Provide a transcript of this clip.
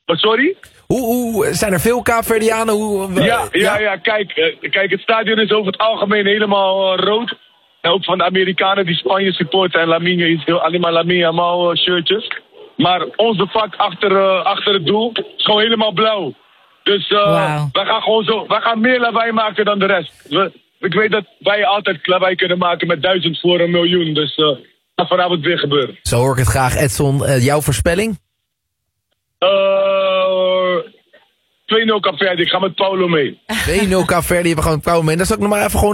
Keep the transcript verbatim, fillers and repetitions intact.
Oh, sorry? Hoe, hoe, zijn er veel Kaapverdianen? Hoe, Ja, ja, ja, ja kijk, uh, kijk, het stadion is over het algemeen helemaal uh, rood. En ook van de Amerikanen die Spanje supporten. En Lamine is heel, alleen maar Lamine Yamal uh, shirtjes. Maar onze vak achter, uh, achter het doel is gewoon helemaal blauw. Dus uh, wow. wij gaan gewoon zo, wij gaan meer lawaai maken dan de rest. We, ik weet dat wij altijd lawaai kunnen maken met duizend voor een miljoen. Dus uh, dat gaat vanavond weer gebeuren. Zo hoor ik het graag, Edson. Uh, jouw voorspelling? Uh, twee nul Cape Verde, ik ga met Paulo mee. twee nul Kaapverdi, we gaan met Paulo mee. Dan zal ik nog maar even gewoon